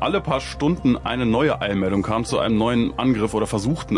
Alle paar Stunden eine neue Eilmeldung kam zu einem neuen Angriff oder versuchten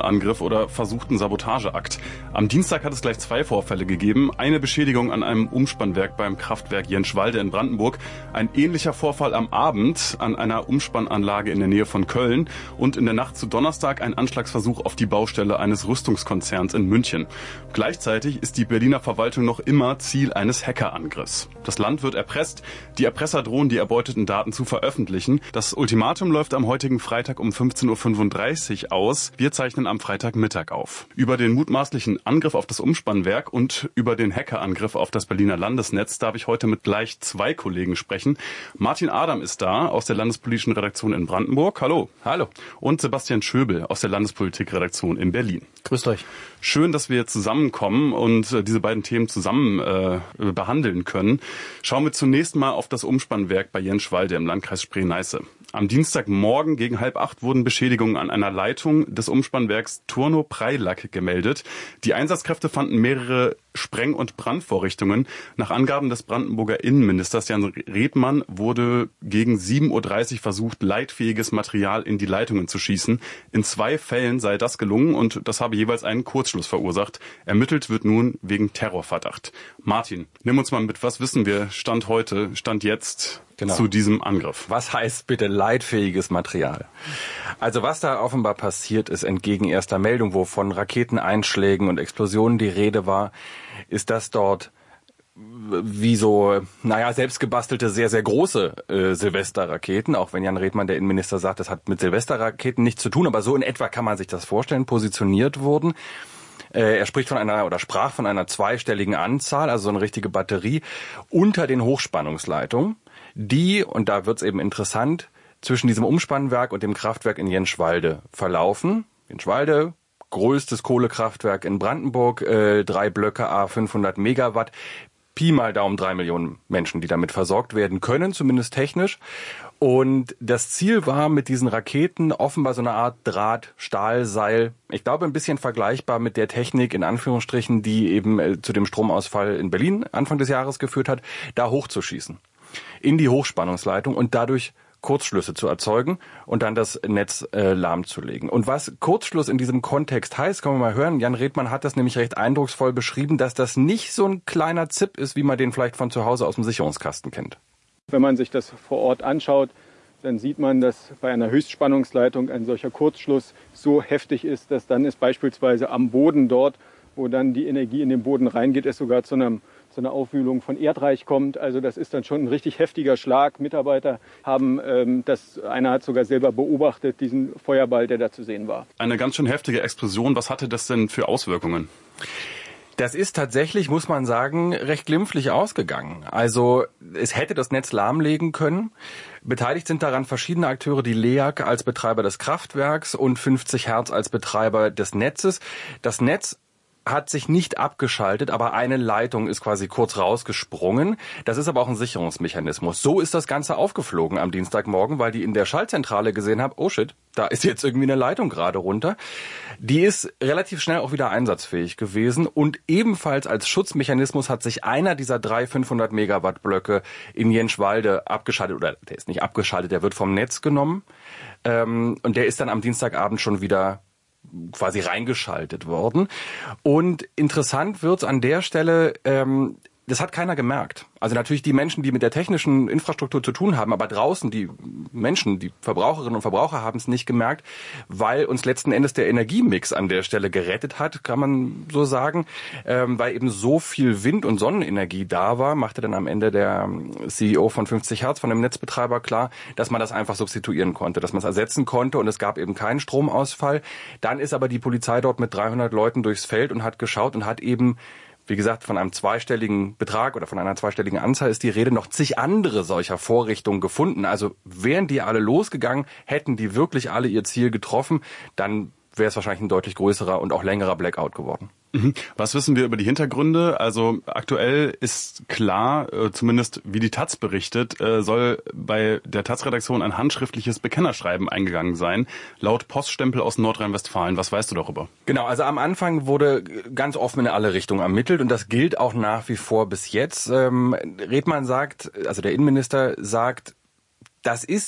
Sabotageakt. Am Dienstag hat es gleich 2 Vorfälle gegeben. Eine Beschädigung an einem Umspannwerk beim Kraftwerk Jenschwalde in Brandenburg. Ein ähnlicher Vorfall am Abend an einer Umspannanlage in der Nähe von Köln. Und in der Nacht zu Donnerstag ein Anschlagsversuch auf die Baustelle eines Rüstungskonzerns in München. Gleichzeitig ist die Berliner Verwaltung noch immer Ziel eines Hackerangriffs. Das Land wird erpresst. Die Erpresser drohen, die erbeuteten Daten zu veröffentlichen. Das Ultimatum läuft am heutigen Freitag um 15:35 Uhr aus. Wir zeichnen am Freitagmittag auf. Über den mutmaßlichen Angriff auf das Umspannwerk und über den Hackerangriff auf das Berliner Landesnetz darf ich heute mit gleich 2 Kollegen sprechen. Martin Adam ist da aus der landespolitischen Redaktion in Brandenburg. Hallo. Hallo. Und Sebastian Schöbel aus der Landespolitikredaktion in Berlin. Grüßt euch. Schön, dass wir zusammenkommen und diese beiden Themen zusammen behandeln können. Schauen wir zunächst mal auf das Umspannwerk bei Jenschwalde im Landkreis Spree-Neiße. Am Dienstagmorgen gegen 7:30 wurden Beschädigungen an einer Leitung des Umspannwerks Turno-Preilack gemeldet. Die Einsatzkräfte fanden mehrere Spreng- und Brandvorrichtungen. Nach Angaben des Brandenburger Innenministers Jan Redmann wurde gegen 7:30 Uhr versucht, leitfähiges Material in die Leitungen zu schießen. In 2 Fällen sei das gelungen und das habe jeweils einen Kurzschluss verursacht. Ermittelt wird nun wegen Terrorverdacht. Martin, nimm uns mal mit, was wissen wir Stand jetzt zu diesem Angriff? Was heißt bitte leitfähiges Material? Also was da offenbar passiert ist, entgegen erster Meldung, wo von Raketeneinschlägen und Explosionen die Rede war, ist, dass dort wie so, selbstgebastelte, sehr, sehr große Silvesterraketen, auch wenn Jan Redmann, der Innenminister, sagt, das hat mit Silvesterraketen nichts zu tun, aber so in etwa kann man sich das vorstellen, positioniert wurden. Er sprach von einer zweistelligen Anzahl, also so eine richtige Batterie, unter den Hochspannungsleitungen, die, und da wird's eben interessant, zwischen diesem Umspannwerk und dem Kraftwerk in Jenschwalde verlaufen. Jenschwalde, größtes Kohlekraftwerk in Brandenburg, 3 Blöcke, 500 Megawatt. Pi mal Daumen 3 Millionen Menschen, die damit versorgt werden können, zumindest technisch. Und das Ziel war mit diesen Raketen offenbar so eine Art Draht-Stahlseil. Ich glaube, ein bisschen vergleichbar mit der Technik, in Anführungsstrichen, die eben zu dem Stromausfall in Berlin Anfang des Jahres geführt hat, da hochzuschießen. In die Hochspannungsleitung und dadurch Kurzschlüsse zu erzeugen und dann das Netz lahmzulegen. Und was Kurzschluss in diesem Kontext heißt, können wir mal hören. Jan Redmann hat das nämlich recht eindrucksvoll beschrieben, dass das nicht so ein kleiner Zip ist, wie man den vielleicht von zu Hause aus dem Sicherungskasten kennt. Wenn man sich das vor Ort anschaut, dann sieht man, dass bei einer Höchstspannungsleitung ein solcher Kurzschluss so heftig ist, dass dann es beispielsweise am Boden dort, wo dann die Energie in den Boden reingeht, es sogar zu einer Aufwühlung von Erdreich kommt. Also das ist dann schon ein richtig heftiger Schlag. Mitarbeiter haben einer hat sogar selber beobachtet, diesen Feuerball, der da zu sehen war. Eine ganz schön heftige Explosion. Was hatte das denn für Auswirkungen? Das ist tatsächlich, muss man sagen, recht glimpflich ausgegangen. Also es hätte das Netz lahmlegen können. Beteiligt sind daran verschiedene Akteure, die LEAG als Betreiber des Kraftwerks und 50 Hertz als Betreiber des Netzes. Das Netz hat sich nicht abgeschaltet, aber eine Leitung ist quasi kurz rausgesprungen. Das ist aber auch ein Sicherungsmechanismus. So ist das Ganze aufgeflogen am Dienstagmorgen, weil die in der Schaltzentrale gesehen haben, oh shit, da ist jetzt irgendwie eine Leitung gerade runter. Die ist relativ schnell auch wieder einsatzfähig gewesen und ebenfalls als Schutzmechanismus hat sich einer dieser 3 500 Megawatt Blöcke in Jenschwalde abgeschaltet, oder der ist nicht abgeschaltet, der wird vom Netz genommen und der ist dann am Dienstagabend schon wieder quasi reingeschaltet worden. Und interessant wird's an der Stelle, das hat keiner gemerkt. Also natürlich die Menschen, die mit der technischen Infrastruktur zu tun haben, aber draußen die Menschen, die Verbraucherinnen und Verbraucher haben es nicht gemerkt, weil uns letzten Endes der Energiemix an der Stelle gerettet hat, kann man so sagen, weil eben so viel Wind- und Sonnenenergie da war, machte dann am Ende der CEO von 50 Hertz, von dem Netzbetreiber klar, dass man das einfach substituieren konnte, dass man es ersetzen konnte und es gab eben keinen Stromausfall. Dann ist aber die Polizei dort mit 300 Leuten durchs Feld und hat geschaut und hat eben, wie gesagt, von einem zweistelligen Betrag oder von einer zweistelligen Anzahl ist die Rede, noch zig andere solcher Vorrichtungen gefunden. Also wären die alle losgegangen, hätten die wirklich alle ihr Ziel getroffen, dann wäre es wahrscheinlich ein deutlich größerer und auch längerer Blackout geworden. Was wissen wir über die Hintergründe? Also aktuell ist klar, zumindest wie die Taz berichtet, soll bei der Taz-Redaktion ein handschriftliches Bekennerschreiben eingegangen sein, laut Poststempel aus Nordrhein-Westfalen. Was weißt du darüber? Genau, also am Anfang wurde ganz offen in alle Richtungen ermittelt und das gilt auch nach wie vor bis jetzt. Redmann sagt, also der Innenminister sagt, das ist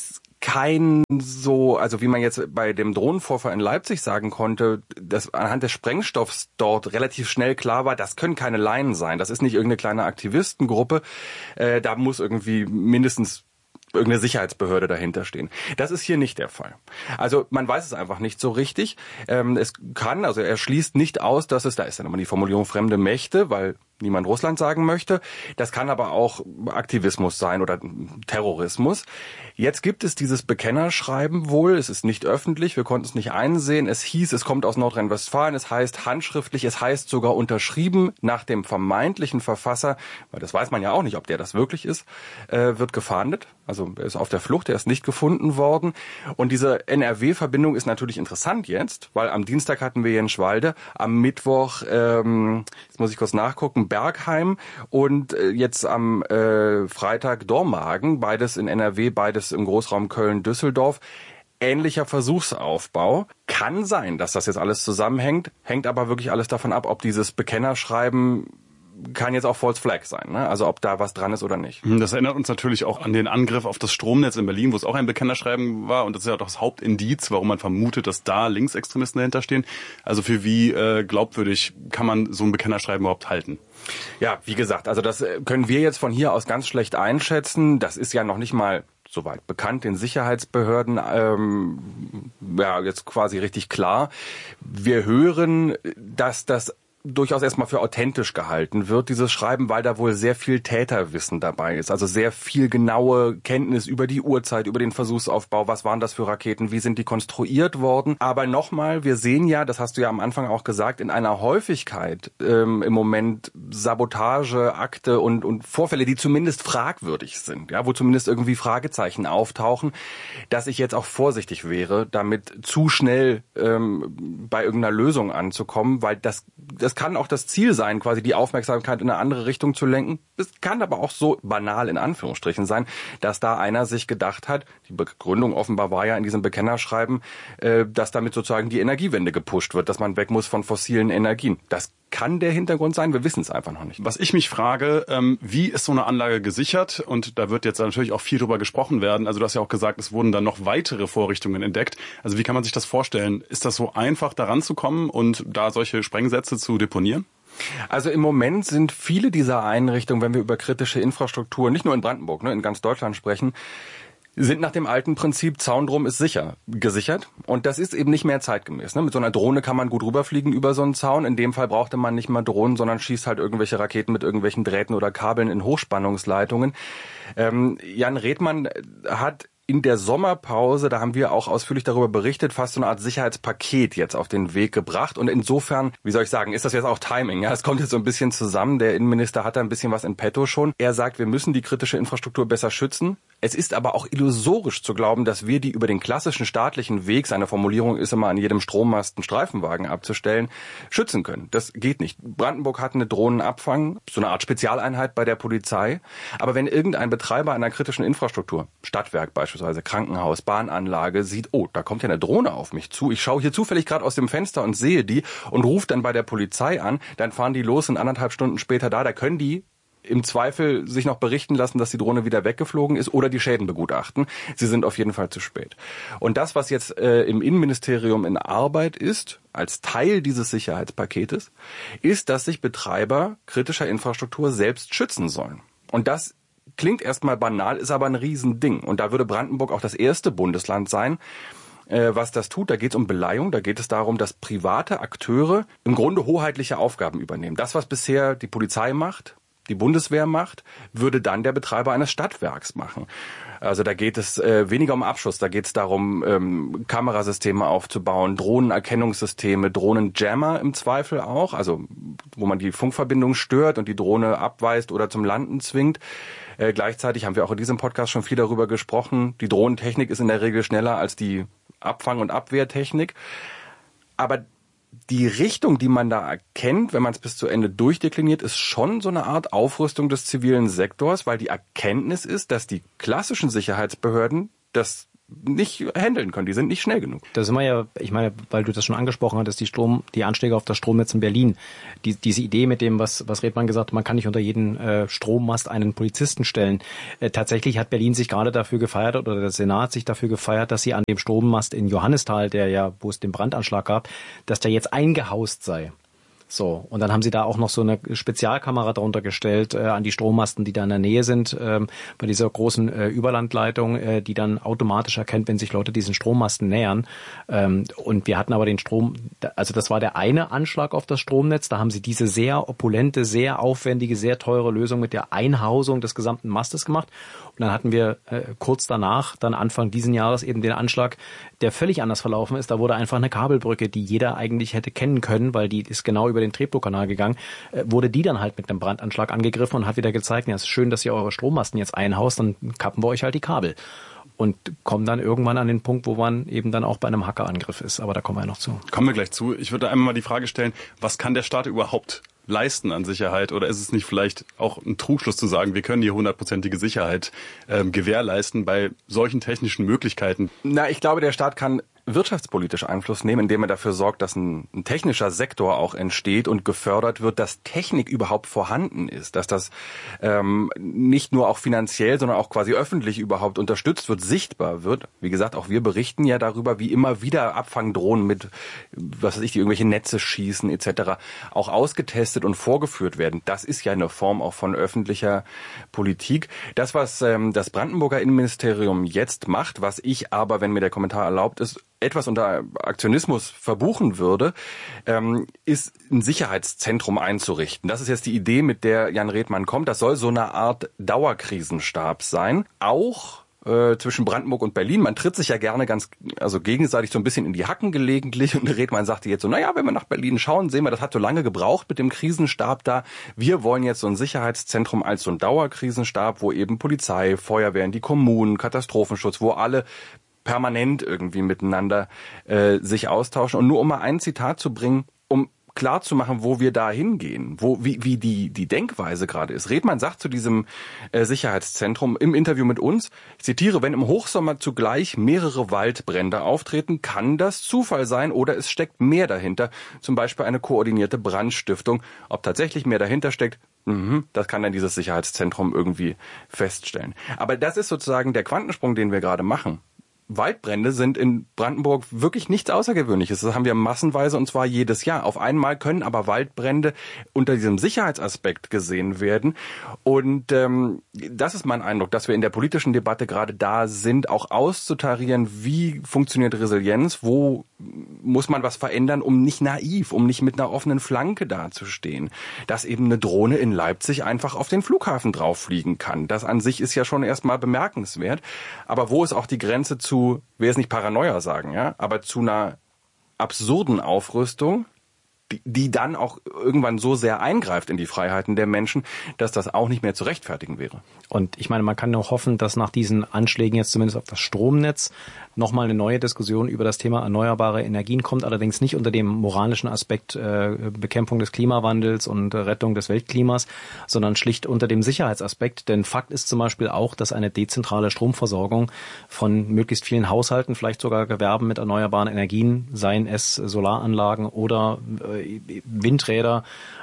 kein so, also wie man jetzt bei dem Drohnenvorfall in Leipzig sagen konnte, dass anhand des Sprengstoffs dort relativ schnell klar war, das können keine Laien sein, das ist nicht irgendeine kleine Aktivistengruppe, da muss irgendwie mindestens irgendeine Sicherheitsbehörde dahinter stehen. Das ist hier nicht der Fall. Also man weiß es einfach nicht so richtig. Es kann, also er schließt nicht aus, dass es, da ist ja nochmal die Formulierung fremde Mächte, weil niemand Russland sagen möchte. Das kann aber auch Aktivismus sein oder Terrorismus. Jetzt gibt es dieses Bekennerschreiben wohl. Es ist nicht öffentlich. Wir konnten es nicht einsehen. Es hieß, es kommt aus Nordrhein-Westfalen. Es heißt handschriftlich. Es heißt sogar unterschrieben nach dem vermeintlichen Verfasser, weil das weiß man ja auch nicht, ob der das wirklich ist, wird gefahndet. Also er ist auf der Flucht. Er ist nicht gefunden worden. Und diese NRW-Verbindung ist natürlich interessant jetzt, weil am Dienstag hatten wir Jenschwalde, am Mittwoch, jetzt muss ich kurz nachgucken, Bergheim und jetzt am Freitag Dormagen, beides in NRW, beides im Großraum Köln-Düsseldorf. Ähnlicher Versuchsaufbau. Kann sein, dass das jetzt alles zusammenhängt, hängt aber wirklich alles davon ab, ob dieses Bekennerschreiben kann jetzt auch False Flag sein, ne? Also ob da was dran ist oder nicht. Das erinnert uns natürlich auch an den Angriff auf das Stromnetz in Berlin, wo es auch ein Bekennerschreiben war. Und das ist ja auch das Hauptindiz, warum man vermutet, dass da Linksextremisten dahinter stehen. Also für wie glaubwürdig kann man so ein Bekennerschreiben überhaupt halten? Ja, wie gesagt, also das können wir jetzt von hier aus ganz schlecht einschätzen. Das ist ja noch nicht mal soweit bekannt, den Sicherheitsbehörden ja jetzt quasi richtig klar. Wir hören, dass das durchaus erstmal für authentisch gehalten wird, dieses Schreiben, weil da wohl sehr viel Täterwissen dabei ist. Also sehr viel genaue Kenntnis über die Uhrzeit, über den Versuchsaufbau, was waren das für Raketen, wie sind die konstruiert worden. Aber nochmal, wir sehen ja, das hast du ja am Anfang auch gesagt, in einer Häufigkeit im Moment Sabotageakte und Vorfälle, die zumindest fragwürdig sind, ja, wo zumindest irgendwie Fragezeichen auftauchen, dass ich jetzt auch vorsichtig wäre, damit zu schnell bei irgendeiner Lösung anzukommen, weil das kann auch das Ziel sein, quasi die Aufmerksamkeit in eine andere Richtung zu lenken. Es kann aber auch so banal in Anführungsstrichen sein, dass da einer sich gedacht hat, die Begründung offenbar war ja in diesem Bekennerschreiben, dass damit sozusagen die Energiewende gepusht wird, dass man weg muss von fossilen Energien. Das kann der Hintergrund sein, wir wissen es einfach noch nicht. Was ich mich frage, wie ist so eine Anlage gesichert? Und da wird jetzt natürlich auch viel drüber gesprochen werden. Also du hast ja auch gesagt, es wurden dann noch weitere Vorrichtungen entdeckt. Also wie kann man sich das vorstellen? Ist das so einfach, daran zu kommen und da solche Sprengsätze zu deponieren? Also im Moment sind viele dieser Einrichtungen, wenn wir über kritische Infrastruktur, nicht nur in Brandenburg, in ganz Deutschland sprechen, sind nach dem alten Prinzip, Zaun drum ist gesichert. Und das ist eben nicht mehr zeitgemäß. Mit so einer Drohne kann man gut rüberfliegen über so einen Zaun. In dem Fall brauchte man nicht mal Drohnen, sondern schießt halt irgendwelche Raketen mit irgendwelchen Drähten oder Kabeln in Hochspannungsleitungen. Jan Redmann hat in der Sommerpause, da haben wir auch ausführlich darüber berichtet, fast so eine Art Sicherheitspaket jetzt auf den Weg gebracht. Und insofern, wie soll ich sagen, ist das jetzt auch Timing. Ja, es kommt jetzt so ein bisschen zusammen. Der Innenminister hat da ein bisschen was in petto schon. Er sagt, wir müssen die kritische Infrastruktur besser schützen. Es ist aber auch illusorisch zu glauben, dass wir die über den klassischen staatlichen Weg, seine Formulierung ist immer an jedem Strommast einen Streifenwagen abzustellen, schützen können. Das geht nicht. Brandenburg hat eine Drohnenabfang, so eine Art Spezialeinheit bei der Polizei. Aber wenn irgendein Betreiber einer kritischen Infrastruktur, Stadtwerk beispielsweise, Krankenhaus, Bahnanlage, sieht, oh, da kommt ja eine Drohne auf mich zu, ich schaue hier zufällig gerade aus dem Fenster und sehe die und rufe dann bei der Polizei an, dann fahren die los, sind 1,5 Stunden später da können die im Zweifel sich noch berichten lassen, dass die Drohne wieder weggeflogen ist oder die Schäden begutachten. Sie sind auf jeden Fall zu spät. Und das, was jetzt im Innenministerium in Arbeit ist, als Teil dieses Sicherheitspaketes, ist, dass sich Betreiber kritischer Infrastruktur selbst schützen sollen. Und das klingt erstmal banal, ist aber ein Riesending. Und da würde Brandenburg auch das erste Bundesland sein, was das tut. Da geht es um Beleihung, da geht es darum, dass private Akteure im Grunde hoheitliche Aufgaben übernehmen. Das, was bisher die Polizei macht, die Bundeswehr macht, würde dann der Betreiber eines Stadtwerks machen. Also da geht es weniger um Abschuss, da geht es darum, Kamerasysteme aufzubauen, Drohnenerkennungssysteme, Drohnenjammer im Zweifel auch, also wo man die Funkverbindung stört und die Drohne abweist oder zum Landen zwingt. Gleichzeitig haben wir auch in diesem Podcast schon viel darüber gesprochen, die Drohnentechnik ist in der Regel schneller als die Abfang- und Abwehrtechnik. Aber die Richtung, die man da erkennt, wenn man es bis zu Ende durchdekliniert, ist schon so eine Art Aufrüstung des zivilen Sektors, weil die Erkenntnis ist, dass die klassischen Sicherheitsbehörden das nicht handeln können. Die sind nicht schnell genug. Da sind wir ja, ich meine, weil du das schon angesprochen hattest, die Anschläge auf das Stromnetz in Berlin. Diese Idee mit dem, was Redmann gesagt hat, man kann nicht unter jeden Strommast einen Polizisten stellen. Tatsächlich hat Berlin sich gerade dafür gefeiert, oder der Senat sich dafür gefeiert, dass sie an dem Strommast in Johannisthal, wo es den Brandanschlag gab, dass der jetzt eingehaust sei. So, und dann haben sie da auch noch so eine Spezialkamera drunter gestellt an die Strommasten, die da in der Nähe sind, bei dieser großen Überlandleitung, die dann automatisch erkennt, wenn sich Leute diesen Strommasten nähern. Und wir hatten aber den Strom, also das war der eine Anschlag auf das Stromnetz, da haben sie diese sehr opulente, sehr aufwendige, sehr teure Lösung mit der Einhausung des gesamten Mastes gemacht. Und dann hatten wir kurz danach, dann Anfang diesen Jahres, eben den Anschlag, der völlig anders verlaufen ist. Da wurde einfach eine Kabelbrücke, die jeder eigentlich hätte kennen können, weil die ist genau über den Treptow-Kanal gegangen, wurde die dann halt mit einem Brandanschlag angegriffen und hat wieder gezeigt, ja, es ist schön, dass ihr eure Strommasten jetzt einhaust, dann kappen wir euch halt die Kabel. Und kommen dann irgendwann an den Punkt, wo man eben dann auch bei einem Hackerangriff ist. Aber da kommen wir ja noch zu. Kommen wir gleich zu. Ich würde einmal mal die Frage stellen, was kann der Staat überhaupt leisten an Sicherheit? Oder ist es nicht vielleicht auch ein Trugschluss zu sagen, wir können hier 100%ige Sicherheit gewährleisten bei solchen technischen Möglichkeiten? Na, ich glaube, der Staat kann wirtschaftspolitisch Einfluss nehmen, indem er dafür sorgt, dass ein technischer Sektor auch entsteht und gefördert wird, dass Technik überhaupt vorhanden ist, dass das nicht nur auch finanziell, sondern auch quasi öffentlich überhaupt unterstützt wird, sichtbar wird. Wie gesagt, auch wir berichten ja darüber, wie immer wieder Abfangdrohnen mit, was weiß ich, die irgendwelche Netze schießen etc. auch ausgetestet und vorgeführt werden. Das ist ja eine Form auch von öffentlicher Politik. Das, was das Brandenburger Innenministerium jetzt macht, was ich aber, wenn mir der Kommentar erlaubt ist, etwas unter Aktionismus verbuchen würde, ist ein Sicherheitszentrum einzurichten. Das ist jetzt die Idee, mit der Jan Redmann kommt. Das soll so eine Art Dauerkrisenstab sein. Auch zwischen Brandenburg und Berlin. Man tritt sich ja gerne gegenseitig so ein bisschen in die Hacken gelegentlich. Und Redmann sagte jetzt so, naja, wenn wir nach Berlin schauen, sehen wir, das hat so lange gebraucht mit dem Krisenstab da. Wir wollen jetzt so ein Sicherheitszentrum als so ein Dauerkrisenstab, wo eben Polizei, Feuerwehren, die Kommunen, Katastrophenschutz, wo alle permanent irgendwie miteinander sich austauschen. Und nur um mal ein Zitat zu bringen, um klar zu machen, wo wir da hingehen, wie die Denkweise gerade ist. Redmann sagt zu diesem Sicherheitszentrum im Interview mit uns, ich zitiere, wenn im Hochsommer zugleich mehrere Waldbrände auftreten, kann das Zufall sein oder es steckt mehr dahinter, zum Beispiel eine koordinierte Brandstiftung. Ob tatsächlich mehr dahinter steckt, das kann dann dieses Sicherheitszentrum irgendwie feststellen. Aber das ist sozusagen der Quantensprung, den wir gerade machen. Waldbrände sind in Brandenburg wirklich nichts Außergewöhnliches. Das haben wir massenweise und zwar jedes Jahr. Auf einmal können aber Waldbrände unter diesem Sicherheitsaspekt gesehen werden. Und das ist mein Eindruck, dass wir in der politischen Debatte gerade da sind, auch auszutarieren, wie funktioniert Resilienz, wo muss man was verändern, um nicht naiv, um nicht mit einer offenen Flanke dazustehen. Dass eben eine Drohne in Leipzig einfach auf den Flughafen drauffliegen kann. Das an sich ist ja schon erstmal bemerkenswert. Aber wo ist auch die Grenze zu, will jetzt nicht Paranoia sagen, ja, aber zu einer absurden Aufrüstung, die dann auch irgendwann so sehr eingreift in die Freiheiten der Menschen, dass das auch nicht mehr zu rechtfertigen wäre. Und ich meine, man kann nur hoffen, dass nach diesen Anschlägen jetzt zumindest auf das Stromnetz nochmal eine neue Diskussion über das Thema erneuerbare Energien kommt, allerdings nicht unter dem moralischen Aspekt Bekämpfung des Klimawandels und Rettung des Weltklimas, sondern schlicht unter dem Sicherheitsaspekt. Denn Fakt ist zum Beispiel auch, dass eine dezentrale Stromversorgung von möglichst vielen Haushalten, vielleicht sogar Gewerben mit erneuerbaren Energien, seien es Solaranlagen oder Windräder,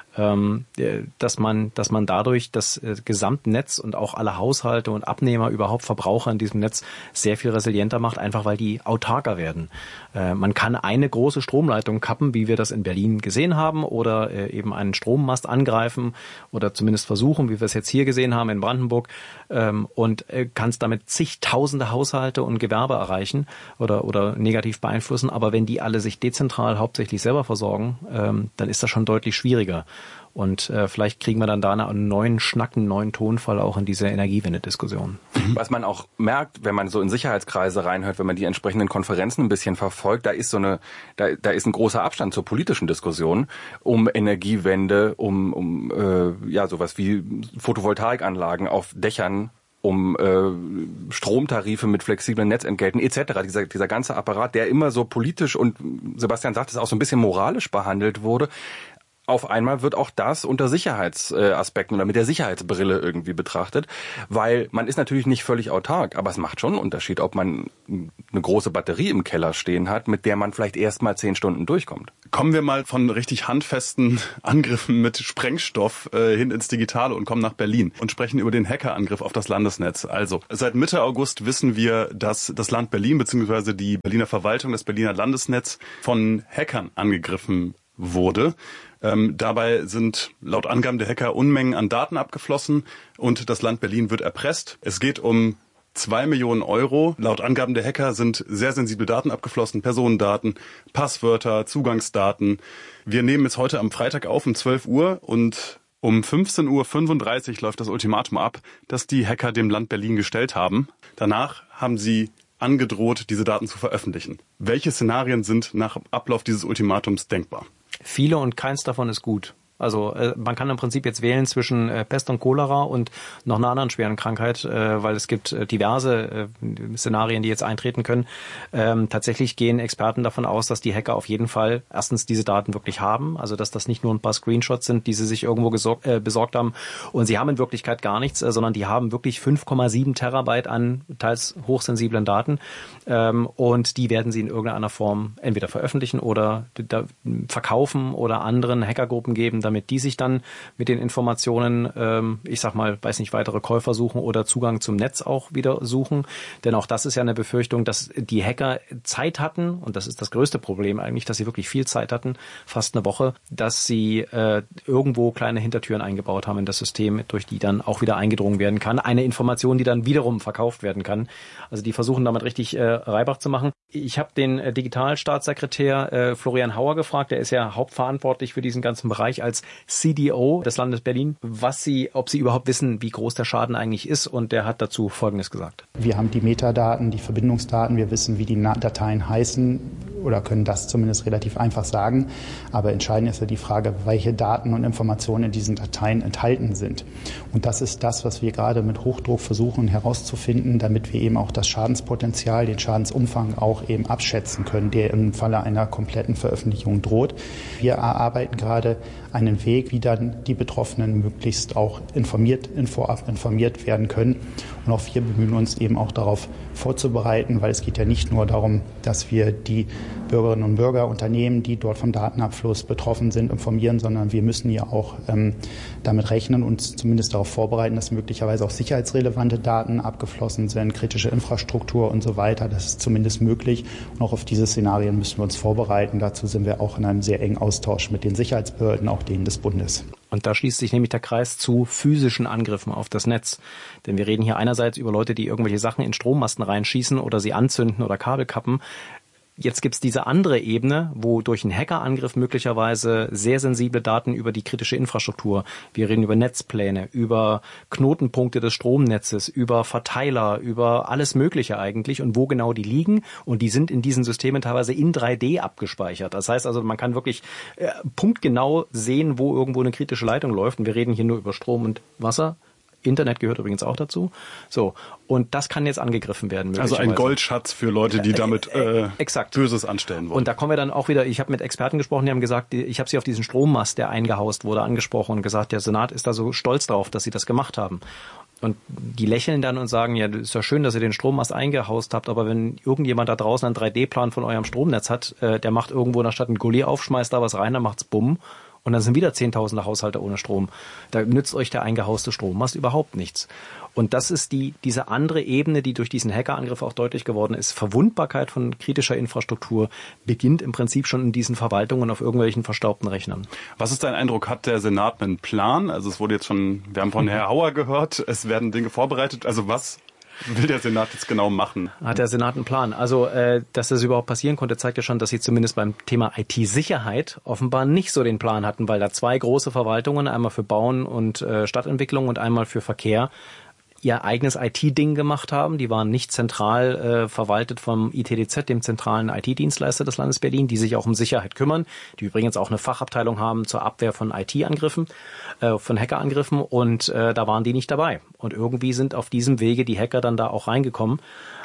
dass man dadurch das Gesamtnetz und auch alle Haushalte und Abnehmer, überhaupt Verbraucher in diesem Netz sehr viel resilienter macht, einfach weil die autarker werden. Man kann eine große Stromleitung kappen, wie wir das in Berlin gesehen haben, oder eben einen Strommast angreifen oder zumindest versuchen, wie wir es jetzt hier gesehen haben in Brandenburg, und kann es damit zigtausende Haushalte und Gewerbe erreichen oder negativ beeinflussen. Aber wenn die alle sich dezentral hauptsächlich selber versorgen, dann ist das schon deutlich schwieriger. Und vielleicht kriegen wir dann da einen neuen Schnack, einen neuen Tonfall auch in diese Energiewende-Diskussion. Was man auch merkt, wenn man so in Sicherheitskreise reinhört, wenn man die entsprechenden Konferenzen ein bisschen verfolgt, da ist ein großer Abstand zur politischen Diskussion um Energiewende, um sowas wie Photovoltaikanlagen auf Dächern, um Stromtarife mit flexiblen Netzentgelten etc. Dieser ganze Apparat, der immer so politisch und Sebastian sagt es auch so ein bisschen moralisch behandelt wurde, auf einmal wird auch das unter Sicherheitsaspekten oder mit der Sicherheitsbrille irgendwie betrachtet, weil man ist natürlich nicht völlig autark, aber es macht schon einen Unterschied, ob man eine große Batterie im Keller stehen hat, mit der man vielleicht erst mal 10 Stunden durchkommt. Kommen wir mal von richtig handfesten Angriffen mit Sprengstoff hin ins Digitale und kommen nach Berlin und sprechen über den Hackerangriff auf das Landesnetz. Also, seit Mitte August wissen wir, dass das Land Berlin bzw. die Berliner Verwaltung, das Berliner Landesnetz von Hackern angegriffen wurde. Dabei sind laut Angaben der Hacker Unmengen an Daten abgeflossen und das Land Berlin wird erpresst. Es geht um 2 Millionen Euro. Laut Angaben der Hacker sind sehr sensible Daten abgeflossen, Personendaten, Passwörter, Zugangsdaten. Wir nehmen jetzt heute am Freitag auf um 12 Uhr und um 15:35 Uhr läuft das Ultimatum ab, das die Hacker dem Land Berlin gestellt haben. Danach haben sie angedroht, diese Daten zu veröffentlichen. Welche Szenarien sind nach Ablauf dieses Ultimatums denkbar? Viele und keins davon ist gut. Also man kann im Prinzip jetzt wählen zwischen Pest und Cholera und noch einer anderen schweren Krankheit, weil es gibt diverse Szenarien, die jetzt eintreten können. Tatsächlich gehen Experten davon aus, dass die Hacker auf jeden Fall erstens diese Daten wirklich haben, also dass das nicht nur ein paar Screenshots sind, die sie sich irgendwo besorgt haben und sie haben in Wirklichkeit gar nichts, sondern die haben wirklich 5,7 Terabyte an teils hochsensiblen Daten und die werden sie in irgendeiner Form entweder veröffentlichen oder verkaufen oder anderen Hackergruppen geben, damit die sich dann mit den Informationen, weitere Käufer suchen oder Zugang zum Netz auch wieder suchen. Denn auch das ist ja eine Befürchtung, dass die Hacker Zeit hatten, und das ist das größte Problem eigentlich, dass sie wirklich viel Zeit hatten, fast eine Woche, dass sie irgendwo kleine Hintertüren eingebaut haben in das System, durch die dann auch wieder eingedrungen werden kann. Eine Information, die dann wiederum verkauft werden kann. Also die versuchen damit richtig Reibach zu machen. Ich habe den Digitalstaatssekretär Florian Hauer gefragt, der ist ja hauptverantwortlich für diesen ganzen Bereich als CDO des Landes Berlin, ob sie überhaupt wissen, wie groß der Schaden eigentlich ist. Und der hat dazu Folgendes gesagt. Wir haben die Metadaten, die Verbindungsdaten, wir wissen, wie die Dateien heißen oder können das zumindest relativ einfach sagen. Aber entscheidend ist ja die Frage, welche Daten und Informationen in diesen Dateien enthalten sind. Und das ist das, was wir gerade mit Hochdruck versuchen herauszufinden, damit wir eben auch das Schadenspotenzial, den Schadensumfang auch eben abschätzen können, der im Falle einer kompletten Veröffentlichung droht. Wir erarbeiten gerade einen Weg, wie dann die Betroffenen möglichst auch vorab informiert werden können. Und auch wir bemühen uns eben auch darauf vorzubereiten, weil es geht ja nicht nur darum, dass wir die Bürgerinnen und Bürger, Unternehmen, die dort vom Datenabfluss betroffen sind, informieren, sondern wir müssen ja auch damit rechnen, uns zumindest darauf vorbereiten, dass möglicherweise auch sicherheitsrelevante Daten abgeflossen sind, kritische Infrastruktur und so weiter. Das ist zumindest möglich. Und auch auf diese Szenarien müssen wir uns vorbereiten. Dazu sind wir auch in einem sehr engen Austausch mit den Sicherheitsbehörden, auch denen des Bundes. Und da schließt sich nämlich der Kreis zu physischen Angriffen auf das Netz. Denn wir reden hier einerseits über Leute, die irgendwelche Sachen in Strommasten reinschießen oder sie anzünden oder Kabel kappen. Jetzt gibt's diese andere Ebene, wo durch einen Hackerangriff möglicherweise sehr sensible Daten über die kritische Infrastruktur, wir reden über Netzpläne, über Knotenpunkte des Stromnetzes, über Verteiler, über alles Mögliche eigentlich und wo genau die liegen. Und die sind in diesen Systemen teilweise in 3D abgespeichert. Das heißt also, man kann wirklich punktgenau sehen, wo irgendwo eine kritische Leitung läuft. Und wir reden hier nur über Strom und Wasser. Internet gehört übrigens auch dazu. So, und das kann jetzt angegriffen werden. Also ein Goldschatz für Leute, die damit Böses anstellen wollen. Und da kommen wir dann auch wieder, ich habe mit Experten gesprochen, die haben gesagt, ich habe sie auf diesen Strommast, der eingehaust wurde, angesprochen und gesagt, der Senat ist da so stolz drauf, dass sie das gemacht haben. Und die lächeln dann und sagen, ja, ist ja schön, dass ihr den Strommast eingehaust habt, aber wenn irgendjemand da draußen einen 3D-Plan von eurem Stromnetz hat, der macht irgendwo in der Stadt einen Gully auf, schmeißt da was rein, dann macht's bumm. Und dann sind wieder Zehntausende Haushalte ohne Strom. Da nützt euch der eingehauste Strommast überhaupt nichts. Und das ist diese andere Ebene, die durch diesen Hackerangriff auch deutlich geworden ist. Verwundbarkeit von kritischer Infrastruktur beginnt im Prinzip schon in diesen Verwaltungen auf irgendwelchen verstaubten Rechnern. Was ist dein Eindruck? Hat der Senat einen Plan? Also es wurde jetzt schon, wir haben von Herrn Hauer gehört, es werden Dinge vorbereitet. Also was will der Senat jetzt genau machen? Hat der Senat einen Plan? Also, dass das überhaupt passieren konnte, zeigt ja schon, dass sie zumindest beim Thema IT-Sicherheit offenbar nicht so den Plan hatten, weil da 2 große Verwaltungen, einmal für Bauen und Stadtentwicklung und einmal für Verkehr, ihr eigenes IT-Ding gemacht haben. Die waren nicht zentral verwaltet vom ITDZ, dem zentralen IT-Dienstleister des Landes Berlin, die sich auch um Sicherheit kümmern, die übrigens auch eine Fachabteilung haben zur Abwehr von IT-Angriffen, von Hackerangriffen und da waren die nicht dabei. Und irgendwie sind auf diesem Wege die Hacker dann da auch reingekommen.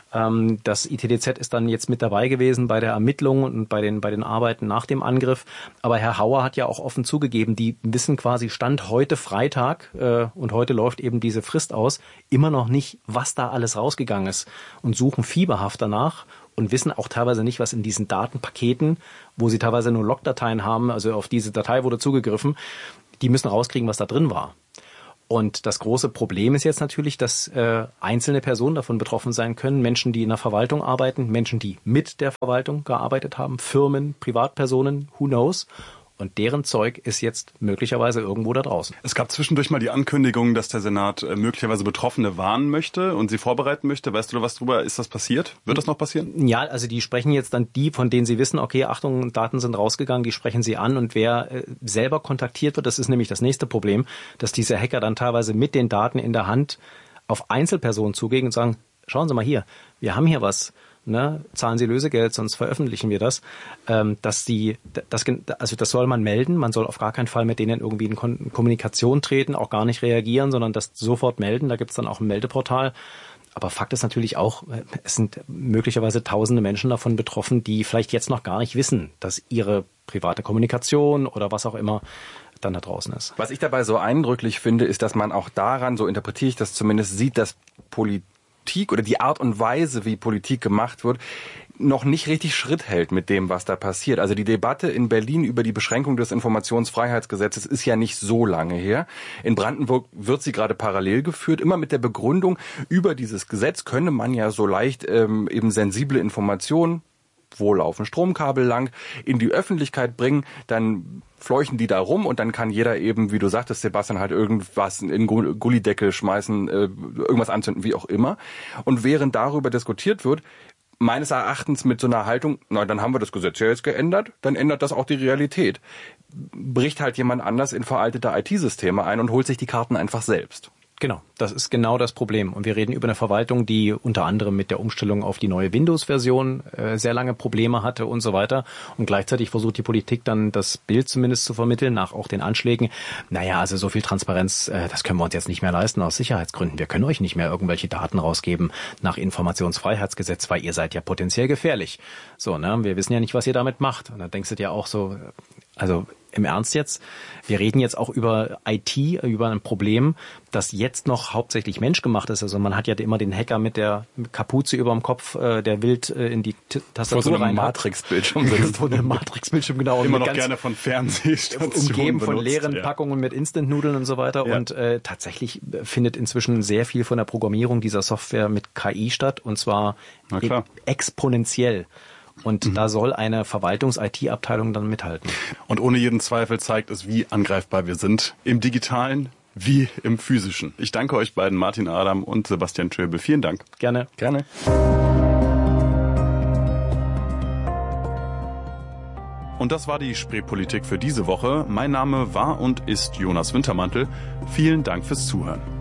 Das ITDZ ist dann jetzt mit dabei gewesen bei der Ermittlung und bei den Arbeiten nach dem Angriff. Aber Herr Hauer hat ja auch offen zugegeben, die wissen quasi Stand heute Freitag und heute läuft eben diese Frist aus, immer noch nicht, was da alles rausgegangen ist und suchen fieberhaft danach und wissen auch teilweise nicht, was in diesen Datenpaketen, wo sie teilweise nur Logdateien haben, also auf diese Datei wurde zugegriffen, die müssen rauskriegen, was da drin war. Und das große Problem ist jetzt natürlich, dass einzelne Personen davon betroffen sein können, Menschen, die in der Verwaltung arbeiten, Menschen, die mit der Verwaltung gearbeitet haben, Firmen, Privatpersonen, who knows. Und deren Zeug ist jetzt möglicherweise irgendwo da draußen. Es gab zwischendurch mal die Ankündigung, dass der Senat möglicherweise Betroffene warnen möchte und sie vorbereiten möchte. Weißt du da was drüber? Ist das passiert? Wird das noch passieren? Ja, also die sprechen jetzt dann die, von denen sie wissen, okay, Achtung, Daten sind rausgegangen, die sprechen sie an. Und wer selber kontaktiert wird, das ist nämlich das nächste Problem, dass diese Hacker dann teilweise mit den Daten in der Hand auf Einzelpersonen zugehen und sagen, schauen Sie mal hier, wir haben hier was. Ne, zahlen Sie Lösegeld, sonst veröffentlichen wir das. Das soll man melden. Man soll auf gar keinen Fall mit denen irgendwie in Kommunikation treten, auch gar nicht reagieren, sondern das sofort melden. Da gibt's dann auch ein Meldeportal. Aber Fakt ist natürlich auch, es sind möglicherweise tausende Menschen davon betroffen, die vielleicht jetzt noch gar nicht wissen, dass ihre private Kommunikation oder was auch immer dann da draußen ist. Was ich dabei so eindrücklich finde, ist, dass man auch daran, so interpretiere ich das zumindest, sieht, dass Politik oder die Art und Weise, wie Politik gemacht wird, noch nicht richtig Schritt hält mit dem, was da passiert. Also die Debatte in Berlin über die Beschränkung des Informationsfreiheitsgesetzes ist ja nicht so lange her. In Brandenburg wird sie gerade parallel geführt, immer mit der Begründung, über dieses Gesetz könne man ja so leicht eben sensible Informationen, wo laufen Stromkabel lang, in die Öffentlichkeit bringen, dann fleuchen die da rum und dann kann jeder eben, wie du sagtest, Sebastian, halt irgendwas in den Gullideckel schmeißen, irgendwas anzünden, wie auch immer. Und während darüber diskutiert wird, meines Erachtens mit so einer Haltung, na, dann haben wir das Gesetz ja jetzt geändert, dann ändert das auch die Realität. Bricht halt jemand anders in veraltete IT-Systeme ein und holt sich die Karten einfach selbst. Genau, das ist genau das Problem. Und wir reden über eine Verwaltung, die unter anderem mit der Umstellung auf die neue Windows-Version sehr lange Probleme hatte und so weiter. Und gleichzeitig versucht die Politik dann das Bild zumindest zu vermitteln, nach auch den Anschlägen. Naja, also so viel Transparenz, das können wir uns jetzt nicht mehr leisten aus Sicherheitsgründen. Wir können euch nicht mehr irgendwelche Daten rausgeben nach Informationsfreiheitsgesetz, weil ihr seid ja potenziell gefährlich. So, ne? Wir wissen ja nicht, was ihr damit macht. Und dann denkst du dir auch so, also im Ernst jetzt, wir reden jetzt auch über IT, über ein Problem, das jetzt noch hauptsächlich menschgemacht ist. Also man hat ja immer den Hacker mit der Kapuze über dem Kopf, der wild in die Tastatur vor so rein. Matrix-Bildschirm Vor einem Matrix-Bildschirm, genau. Immer noch gerne von Fernsehstationen umgeben von benutzt, leeren Packungen mit Instant-Nudeln und so weiter. Ja. Und tatsächlich findet inzwischen sehr viel von der Programmierung dieser Software mit KI statt, und zwar exponentiell. Und da soll eine Verwaltungs-IT-Abteilung dann mithalten. Und ohne jeden Zweifel zeigt es, wie angreifbar wir sind. Im Digitalen wie im Physischen. Ich danke euch beiden, Martin Adam und Sebastian Schöbel. Vielen Dank. Gerne. Gerne. Und das war die Spreepolitik für diese Woche. Mein Name war und ist Jonas Wintermantel. Vielen Dank fürs Zuhören.